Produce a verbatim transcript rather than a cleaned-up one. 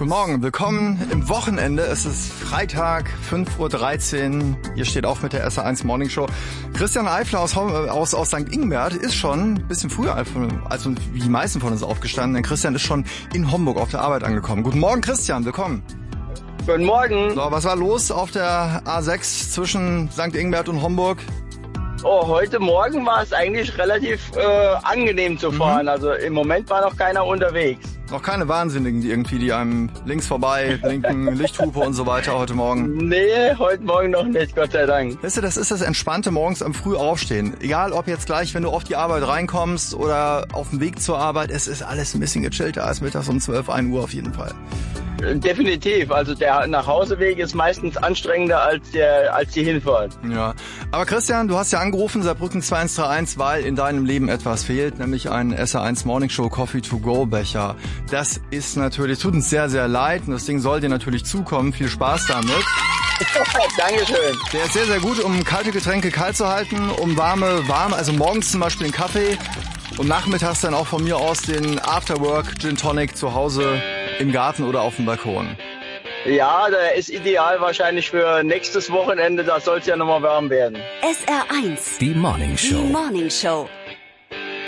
Guten Morgen, willkommen im Wochenende. Es ist Freitag, fünf Uhr dreizehn. Ihr steht auf mit der S R eins Morning Show. Christian Eifler aus, aus, aus Sankt Ingbert ist schon ein bisschen früher als, als wie die meisten von uns aufgestanden. Denn Christian ist schon in Homburg auf der Arbeit angekommen. Guten Morgen, Christian, willkommen. Guten Morgen. So, was war los auf der A sechs zwischen Sankt Ingbert und Homburg? Oh, heute Morgen war es eigentlich relativ äh, angenehm zu fahren. Mhm. Also im Moment war noch keiner unterwegs. Noch keine Wahnsinnigen, die irgendwie, die einem links vorbei blinken, Lichthupe und so weiter heute Morgen? Nee, heute Morgen noch nicht, Gott sei Dank. Weißt du, das ist das Entspannte morgens am Früh aufstehen. Egal, ob jetzt gleich, wenn du auf die Arbeit reinkommst oder auf dem Weg zur Arbeit, es ist alles ein bisschen gechillter als mittags um zwölf, ein Uhr auf jeden Fall. Definitiv. Also der Nachhauseweg ist meistens anstrengender als der als die Hinfahrt. Ja. Aber Christian, du hast ja angerufen, Saarbrücken zwei eins drei eins, weil in deinem Leben etwas fehlt, nämlich ein S R eins Morning Show Coffee to go Becher. Das ist natürlich, tut uns sehr, sehr leid und das Ding soll dir natürlich zukommen. Viel Spaß damit. Dankeschön. Der ist sehr, sehr gut, um kalte Getränke kalt zu halten, um warme, warme, also morgens zum Beispiel den Kaffee und nachmittags dann auch von mir aus den Afterwork Gin Tonic zu Hause im Garten oder auf dem Balkon. Ja, der ist ideal wahrscheinlich für nächstes Wochenende, da soll es ja nochmal warm werden. S R eins. Die Morning Show. Die Morning Show.